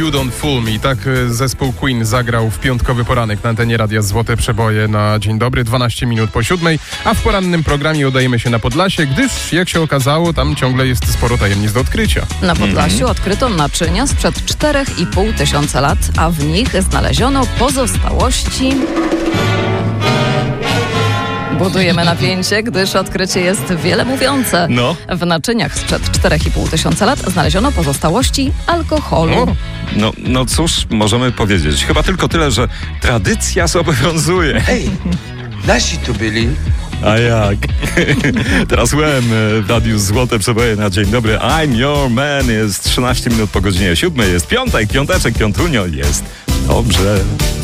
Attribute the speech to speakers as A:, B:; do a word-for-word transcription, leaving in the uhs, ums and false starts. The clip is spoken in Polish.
A: You Don't Fool Me. Tak zespół Queen zagrał w piątkowy poranek na antenie Radia Złote Przeboje na dzień dobry, dwanaście minut po siódmej, a w porannym programie udajemy się na Podlasie, gdyż jak się okazało, tam ciągle jest sporo tajemnic do odkrycia.
B: Na Podlasiu mm-hmm. odkryto naczynia sprzed czterech i pół tysiąca lat, a w nich znaleziono pozostałości... Budujemy napięcie, gdyż odkrycie jest wiele mówiące.
C: No.
B: W naczyniach sprzed czterech i pół tysiąca lat znaleziono pozostałości alkoholu.
C: No, no, no cóż możemy powiedzieć? Chyba tylko tyle, że tradycja zobowiązuje.
D: Hej, nasi tu byli.
C: A jak? Teraz Łem w Radiu Złote Przeboje na dzień dobry. I'm your man. Jest trzynaście minut po godzinie siódmej. Jest piątek, piąteczek, piątunio. Jest dobrze.